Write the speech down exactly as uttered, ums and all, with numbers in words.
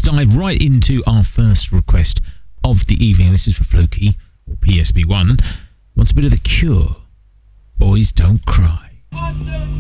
dive right into our first request of the evening. This is for Floki, or P S B one. Wants a bit of The Cure. Boys Don't Cry.